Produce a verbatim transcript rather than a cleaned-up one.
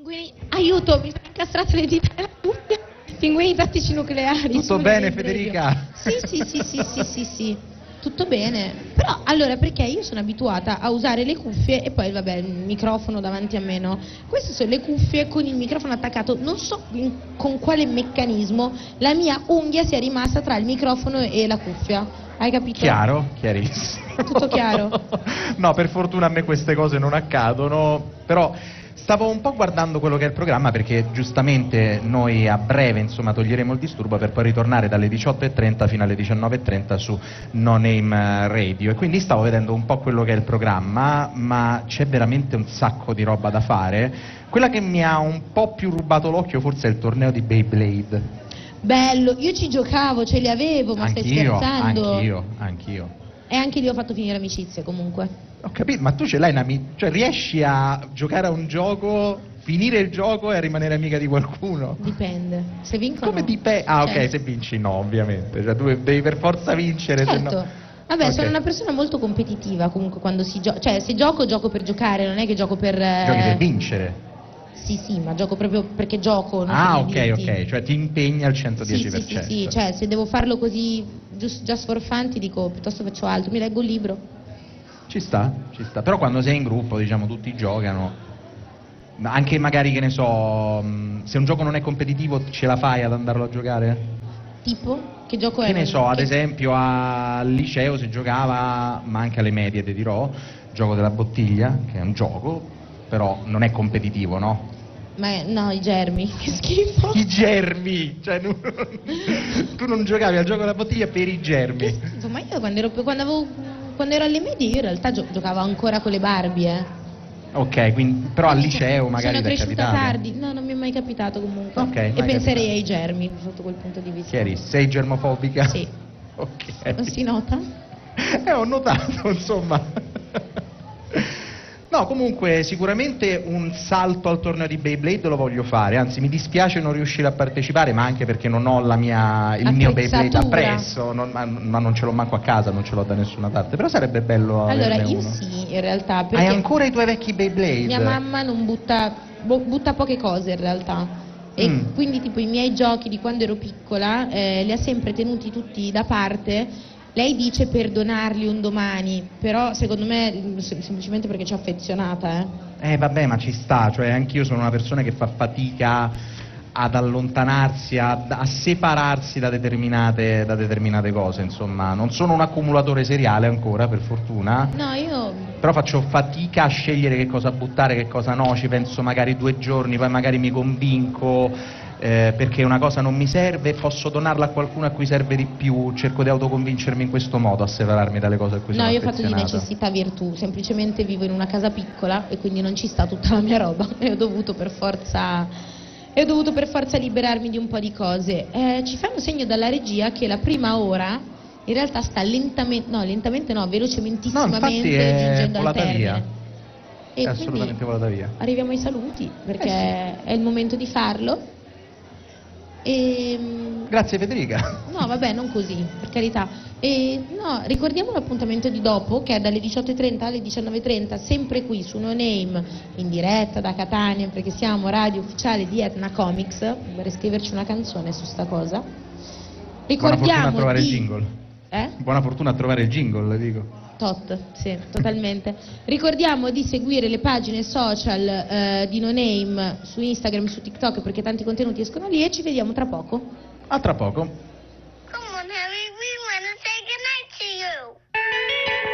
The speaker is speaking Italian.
Pinguini, aiuto, mi sono incastrate le dita nella cuffia. Pinguini tattici nucleari. Tutto bene, Federica? Sì, sì, sì, sì, sì, sì, sì. Tutto bene. Però, allora, perché io sono abituata a usare le cuffie e poi, vabbè, il microfono davanti a me, no? Queste sono le cuffie con il microfono attaccato. Non so in, con quale meccanismo la mia unghia sia rimasta tra il microfono e la cuffia. Hai capito? Chiaro, chiarissimo. Tutto chiaro? No, per fortuna a me queste cose non accadono, però stavo un po' guardando quello che è il programma, perché giustamente noi a breve, insomma, toglieremo il disturbo per poi ritornare dalle diciotto e trenta fino alle diciannove e trenta su No Name Radio, e quindi stavo vedendo un po' quello che è il programma, ma c'è veramente un sacco di roba da fare. Quella che mi ha un po' più rubato l'occhio forse è il torneo di Beyblade. Bello, io ci giocavo, ce li avevo, ma anch'io, stai scherzando? Anch'io, anch'io. E anche lì ho fatto finire amicizie comunque. Ho capito, ma tu ce l'hai una, cioè riesci a giocare a un gioco, finire il gioco e a rimanere amica di qualcuno? Dipende, se vinco Come no. dipende? Ah, Cioè, ok, se vinci no, ovviamente, cioè tu devi per forza vincere, certo. se no... Vabbè, Ok. sono una persona molto competitiva comunque quando si gioca, cioè se gioco gioco per giocare, non è che gioco per... eh, Giochi per vincere. Sì, sì, ma gioco proprio perché gioco, non Ah, per i ok, diritti. ok, cioè ti impegni al Sì, centodieci per sì, cento. sì, sì, cioè se devo farlo così just, just for fun ti dico piuttosto faccio altro, mi leggo un libro. Ci sta, ci sta, però quando sei in gruppo, diciamo, tutti giocano, ma anche magari, che ne so, mh, se un gioco non è competitivo ce la fai ad andarlo a giocare? Tipo? Che gioco è? Che ne so, ad Che- esempio al liceo si giocava, ma anche alle medie ti dirò, gioco della bottiglia, che è un gioco, però non è competitivo, no? Ma è- no, i germi, che schifo. I germi! Cioè, nu- tu non giocavi al gioco della bottiglia per i Che germi. schifo, ma io quando ero, quando avevo, quando ero alle medie io in realtà gio- giocavo ancora con le Barbie, eh. Ok, quindi, però al Quindi liceo magari sono ti è cresciuta capitato. tardi, no, non mi è mai capitato comunque. Ok, e mai penserei capitato. ai germi sotto quel punto di vista. Chiarissimo, sei germofobica? Sì. Ok. Non si nota? Eh, ho notato, insomma. No, comunque sicuramente un salto al torneo di Beyblade lo voglio fare, anzi mi dispiace non riuscire a partecipare, ma anche perché non ho la mia, il mio Beyblade Attrezzatura. appresso, non- ma, ma non ce l'ho manco a casa, non ce l'ho da nessuna parte, però sarebbe bello Allora, averne io uno. sì, in realtà, perché Hai ancora i tuoi vecchi Beyblade? mia mamma non butta, bo- butta poche cose in realtà. E Mm. quindi tipo i miei giochi di quando ero piccola eh, li ha sempre tenuti tutti da parte. Lei dice per donarli un domani, però secondo me mm, sem- semplicemente perché ci è affezionata, eh. Eh vabbè, ma ci sta, cioè anch'io sono una persona che fa fatica ad allontanarsi, a, a separarsi da determinate, da determinate cose, insomma, non sono un accumulatore seriale ancora, per fortuna, No, io però faccio fatica a scegliere che cosa buttare, che cosa no, ci penso magari due giorni, poi magari mi convinco eh, perché una cosa non mi serve, posso donarla a qualcuno a cui serve di più, cerco di autoconvincermi in questo modo a separarmi dalle cose a cui No, sono io ho fatto di affezionato. necessità virtù, semplicemente vivo in una casa piccola e quindi non ci sta tutta la mia roba e ho dovuto per forza, e ho dovuto per forza liberarmi di un po' di cose. Eh, ci fanno segno dalla regia che la prima ora in realtà sta lentamente, no, lentamente no, No, velocementissimamente infatti è giungendo al volata termine. via, E è assolutamente quindi volata via. arriviamo ai saluti perché Eh è il momento di farlo. E, Grazie Federica. no, vabbè, non così, per carità. E, no, ricordiamo l'appuntamento di dopo, che è dalle diciotto e trenta alle diciannove e trenta, sempre qui su No Name, in diretta da Catania, perché siamo radio ufficiale di Etna Comics. Vorrei scriverci una canzone su sta cosa. Buona Ricordiamo fortuna a trovare di... il jingle. Eh? Buona fortuna a trovare il jingle, dico. Tot, sì, totalmente. Ricordiamo di seguire le pagine social eh, di No Name su Instagram, su TikTok, perché tanti contenuti escono lì e ci vediamo tra poco. A tra poco.